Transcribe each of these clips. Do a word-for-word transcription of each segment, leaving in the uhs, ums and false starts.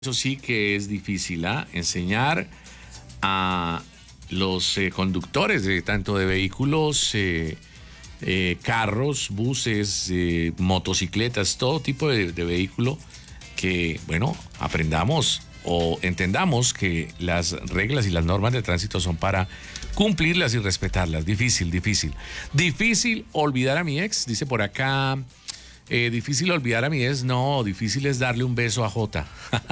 Eso sí que es difícil, ¿ah? Enseñar a los eh, conductores de tanto de vehículos, eh, eh, carros, buses, eh, motocicletas, todo tipo de, de vehículo, que, bueno, aprendamos o entendamos que las reglas y las normas de tránsito son para cumplirlas y respetarlas. Difícil, difícil. Difícil olvidar a mi ex, dice por acá. Eh, difícil olvidar a mi ex, no, difícil es darle un beso a Jota.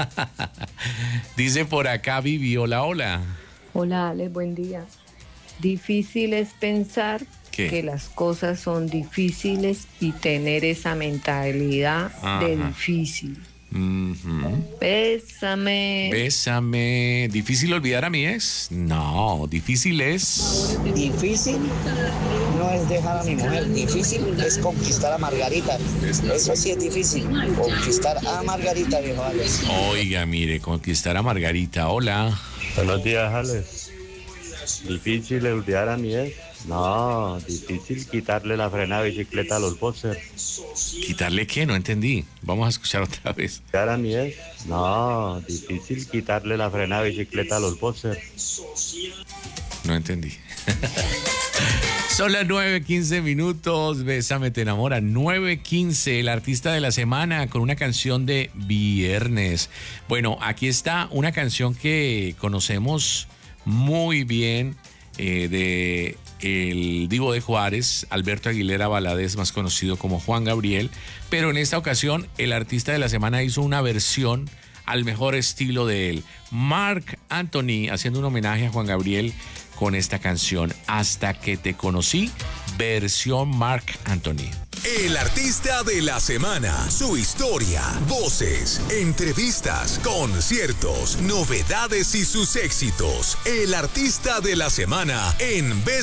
Dice por acá Vivi, hola, hola. Hola, Ale, buen día. Difícil es pensar ¿Qué? que las cosas son difíciles y tener esa mentalidad Ajá. de difícil. Uh-huh. Bésame. Bésame. ¿Difícil olvidar a mi ex? No, difícil es... Difícil no es dejar a mi mujer, difícil es conquistar a Margarita. Eso sí es difícil, conquistar a Margarita, viejo Alex. Oiga, mire, conquistar a Margarita, hola. Buenos días, Alex. ¿Difícil olvidar a mi ex? No, difícil quitarle la frenada de bicicleta a los boxers. ¿Quitarle qué? No entendí. Vamos a escuchar otra vez. ¿Olvidar a mi ex? No, difícil quitarle la frenada de bicicleta a los boxers. No entendí. Son las nueve quince minutos, Bésame te enamora, nueve quince, el artista de la semana con una canción de viernes. Bueno, aquí está una canción que conocemos muy bien eh, de el Divo de Juárez, Alberto Aguilera Valadez, más conocido como Juan Gabriel, pero en esta ocasión el artista de la semana hizo una versión al mejor estilo de él. Marc Anthony haciendo un homenaje a Juan Gabriel con esta canción, Hasta que te conocí, versión Marc Anthony. El artista de la semana, su historia, voces, entrevistas, conciertos, novedades y sus éxitos. El artista de la semana en